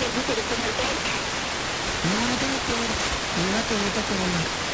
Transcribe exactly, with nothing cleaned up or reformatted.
servicio de comercial. No, no tengo Porsche. Ni una Toyota Corolla.